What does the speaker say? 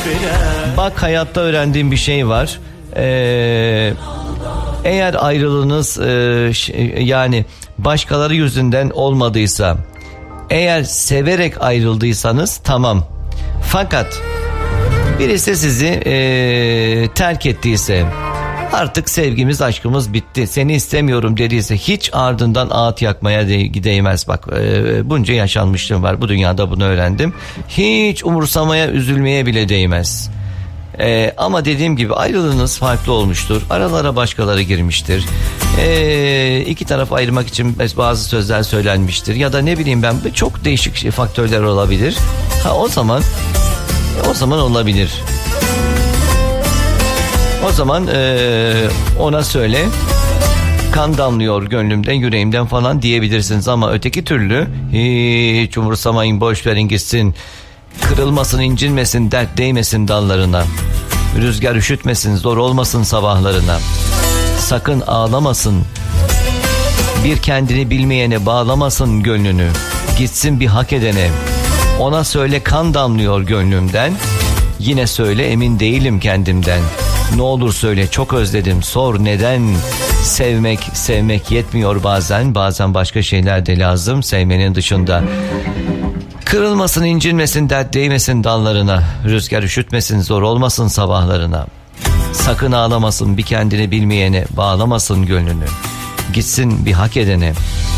Bak, hayatta öğrendiğim bir şey var. Eğer ayrılığınız yani başkaları yüzünden olmadıysa, eğer severek ayrıldıysanız tamam. Fakat birisi sizi terk ettiyse, artık sevgimiz aşkımız bitti, seni istemiyorum dediyse, hiç ardından ağıt yakmaya değmez. Bak, bunca yaşanmışlığım var bu dünyada, bunu öğrendim. Hiç umursamaya, üzülmeye bile değmez. Ama dediğim gibi ayrılığınız farklı olmuştur. Aralara başkaları girmiştir. İki taraf ayırmak için bazı sözler söylenmiştir. Ya da ne bileyim ben, çok değişik faktörler olabilir. O zaman olabilir. O zaman ona söyle, kan damlıyor gönlümden, yüreğimden falan diyebilirsiniz. Ama öteki türlü hiç umursamayın, boş verin gitsin. Kırılmasın, incinmesin, dert değmesin dallarına. Rüzgar üşütmesin, zor olmasın sabahlarına. Sakın ağlamasın, bir kendini bilmeyene bağlamasın gönlünü. Gitsin bir hak edene. Ona söyle, kan damlıyor gönlümden. Yine söyle, emin değilim kendimden. Ne olur söyle, çok özledim, sor neden. Sevmek yetmiyor bazen. Bazen başka şeyler de lazım sevmenin dışında. Kırılmasın, incinmesin, dert değmesin dallarına. Rüzgar üşütmesin, zor olmasın sabahlarına. Sakın ağlamasın, bir kendini bilmeyene bağlamasın gönlünü. Gitsin bir hak edene.